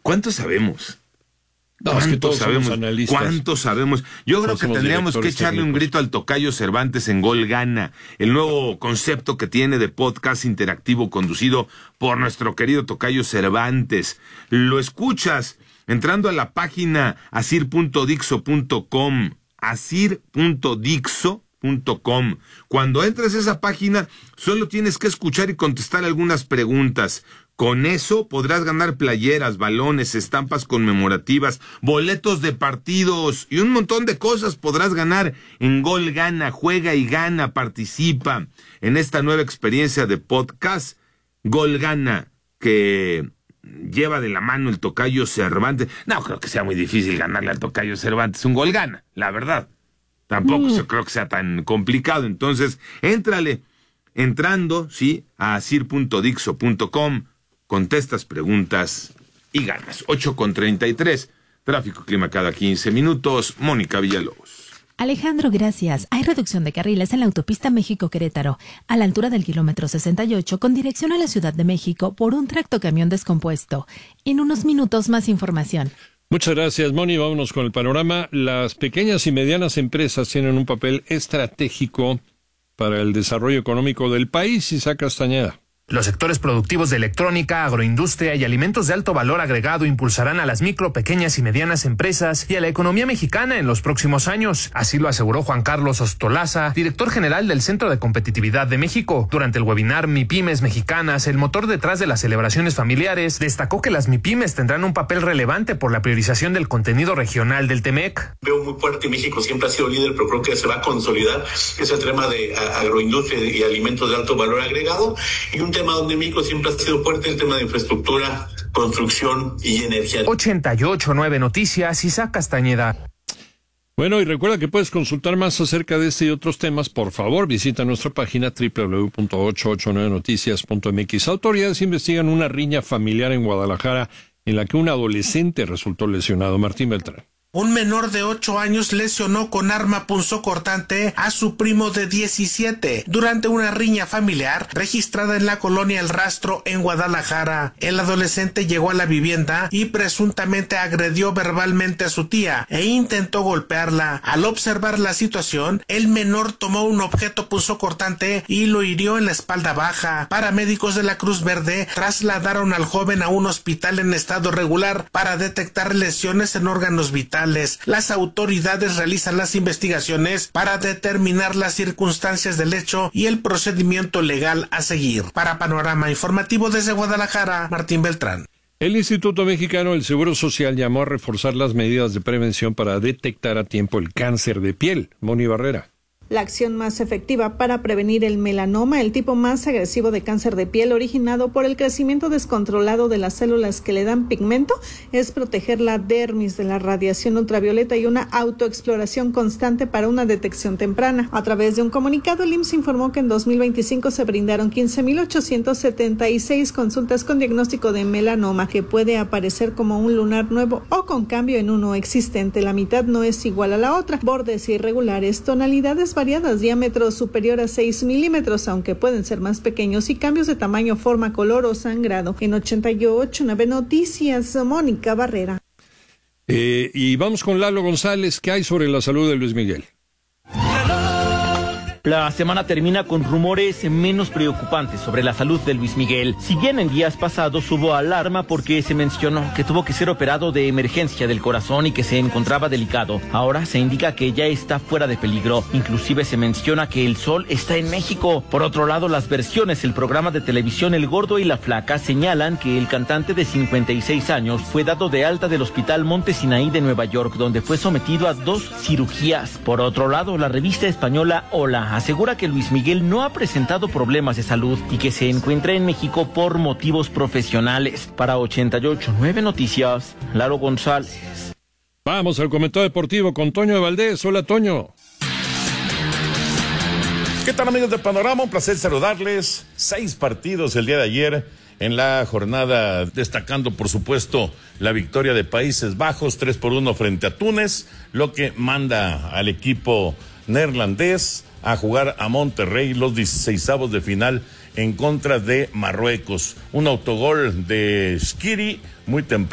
¿Cuánto sabemos? No, es que todos somos analistas. ¿Cuánto sabemos? Yo creo que tendríamos que echarle un grito al tocayo Cervantes en Gol Gana, el nuevo concepto que tiene de podcast interactivo conducido por nuestro querido tocayo Cervantes. Lo escuchas entrando a la página asir.dixo.com, asir.dixo.com. Cuando entres a esa página, solo tienes que escuchar y contestar algunas preguntas. Con eso podrás ganar playeras, balones, estampas conmemorativas, boletos de partidos y un montón de cosas podrás ganar en Gol Gana. Juega y gana, participa en esta nueva experiencia de podcast Gol Gana que lleva de la mano el tocayo Cervantes. No creo que sea muy difícil ganarle al tocayo Cervantes un Gol Gana, la verdad. Tampoco creo que sea tan complicado. Entonces, entrando, sí, a asir.dixo.com, contestas preguntas y ganas. 8:33, tráfico clima cada 15 minutos. Mónica Villalobos. Alejandro, gracias. Hay reducción de carriles en la autopista México-Querétaro, a la altura del kilómetro 68, con dirección a la Ciudad de México por un tractocamión descompuesto. En unos minutos más información. Muchas gracias, Moni. Vámonos con el panorama. Las pequeñas y medianas empresas tienen un papel estratégico para el desarrollo económico del país. Isaac Castañeda. Los sectores productivos de electrónica, agroindustria y alimentos de alto valor agregado impulsarán a las micro, pequeñas y medianas empresas y a la economía mexicana en los próximos años. Así lo aseguró Juan Carlos Ostolaza, director general del Centro de Competitividad de México. Durante el webinar MIPYMES Mexicanas, el motor detrás de las celebraciones familiares, destacó que las MIPYMES tendrán un papel relevante por la priorización del contenido regional del TEMEC. Veo muy fuerte, México siempre ha sido líder, pero creo que se va a consolidar ese tema de agroindustria y alimentos de alto valor agregado, y un tema donde México siempre ha sido fuerte, el tema de infraestructura, construcción y energía. 88.9 Noticias, Isaac Castañeda. Bueno, y recuerda que puedes consultar más acerca de este y otros temas. Por favor, visita nuestra página www.889noticias.mx. Autoridades investigan una riña familiar en Guadalajara en la que un adolescente resultó lesionado. Martín Beltrán. Un menor de 8 años lesionó con arma punzocortante a su primo de 17 durante una riña familiar registrada en la colonia El Rastro en Guadalajara. El adolescente llegó a la vivienda y presuntamente agredió verbalmente a su tía e intentó golpearla. Al observar la situación, el menor tomó un objeto punzocortante y lo hirió en la espalda baja. Paramédicos de la Cruz Verde trasladaron al joven a un hospital en estado regular para detectar lesiones en órganos vitales. Las autoridades realizan las investigaciones para determinar las circunstancias del hecho y el procedimiento legal a seguir. Para Panorama Informativo desde Guadalajara, Martín Beltrán. El Instituto Mexicano del Seguro Social llamó a reforzar las medidas de prevención para detectar a tiempo el cáncer de piel. Moni Barrera. La acción más efectiva para prevenir el melanoma, el tipo más agresivo de cáncer de piel originado por el crecimiento descontrolado de las células que le dan pigmento, es proteger la dermis de la radiación ultravioleta y una autoexploración constante para una detección temprana. A través de un comunicado, el IMSS informó que en 2025 se brindaron 15.876 consultas con diagnóstico de melanoma, que puede aparecer como un lunar nuevo o con cambio en uno existente. La mitad no es igual a la otra. Bordes irregulares, tonalidades variadas, diámetro superior a 6 milímetros, aunque pueden ser más pequeños, y cambios de tamaño, forma, color o sangrado. En 88.9 Noticias, Mónica Barrera. Y vamos con Lalo González. ¿Qué hay sobre la salud de Luis Miguel? La semana termina con rumores menos preocupantes sobre la salud de Luis Miguel. Si bien en días pasados hubo alarma porque se mencionó que tuvo que ser operado de emergencia del corazón y que se encontraba delicado, ahora se indica que ya está fuera de peligro. Inclusive se menciona que el sol está en México. Por otro lado, las versiones del programa de televisión El Gordo y la Flaca señalan que el cantante de 56 años fue dado de alta del Hospital Monte Sinaí de Nueva York, donde fue sometido a 2 cirugías. Por otro lado, la revista española Hola asegura que Luis Miguel no ha presentado problemas de salud y que se encuentra en México por motivos profesionales. Para 88.9 Noticias, Lalo González. Vamos al comentario deportivo con Toño de Valdés. Hola, Toño. ¿Qué tal, amigos de Panorama? Un placer saludarles. 6 partidos el día de ayer en la jornada, destacando por supuesto la victoria de Países Bajos 3-1 frente a Túnez, lo que manda al equipo neerlandés a jugar a Monterrey los 16avos de final en contra de Marruecos. Un autogol de Shaqiri muy temprano.